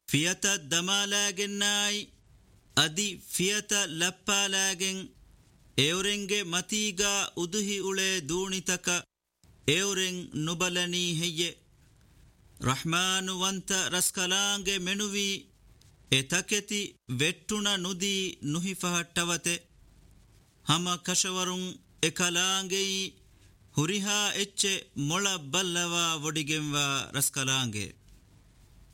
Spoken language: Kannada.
ಫಿಯತ ದಮಾಲಾಗೆನ್ನಾಯಿ ಅದಿ ಫಿಯತ ಲಪ್ಪಾಲಾಗೆನ್ ಎವರೆಂಗೆ ಮತೀಗ ಉದುಹಿ ಉಳೆ ದೂಣಿತಕ ಎವರೆಂ ನುಬಲನಿ ಹೆಯ್ಯೆ ರಹ್ಮಾನುವಂತ ರಸ್ಕಲಾಂಗೆ ಮೆನುವಿ ಎತಕೆತಿ ವೆಟ್ಟುಣ ನುದಿ ನುಹಿಫಹಟ್ಟವತೆ ಹಮ ಕಶವರುಂ ಎಕಲಾಂಗೆಯಿ ಹುರಿಹಾ ಎಚ್ಚೆ ಮೊಳ ಬಲ್ಲವ ಒಡಿಗೆಂವ ರಸ್ಕಲಾಂಗೆ